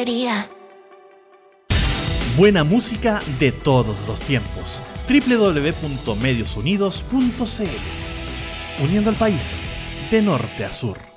quería. Buena música de todos los tiempos. www.mediosunidos.cl. Uniendo al país de norte a sur.